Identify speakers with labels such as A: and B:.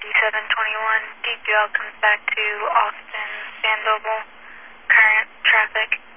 A: 721, DQL comes back to Austin, San Doble, current traffic